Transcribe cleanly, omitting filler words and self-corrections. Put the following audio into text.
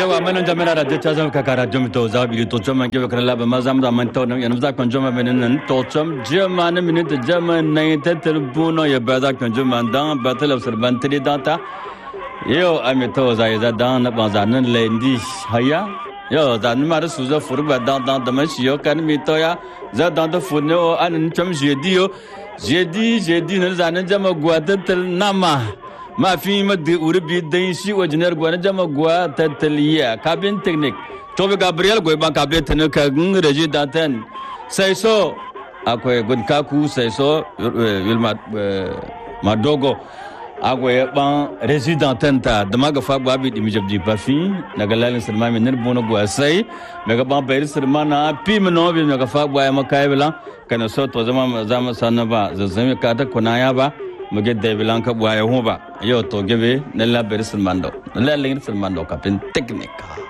yawa manan jamana da ta zama kakara jomito zabi to choma ke kala ba mazam da man to yan za kan joma menen to chom jema na minute jema na ta telefono ya ba za kan joma dan battle of servantri data yo amito za ya dan na ban zanan lendi haya yo za ni mara suza furba dan da man shi yo kan mi to ya za dan da funo an chom jeudi na zanan jama gwadatal nama ma fi madde urbi dan shi wajinar gwana jama gwa tataliya kabin technique to be gabriel goy ban kabin technique kan reji datan sai so akwai gunkaku sai so wilma madogo akwai ban resident ta da maga fa babi dimi jabdi bafi daga lalin sirma min nar bono gwa sai daga ban bayar sirma na pi mino bi daga fa gwa ma kai bilan kana so to zama sanaba zazzami ka ta kunaya ba muge de bilan ka bwa ya ho ba yo to gebe na la ber silmando kapin technique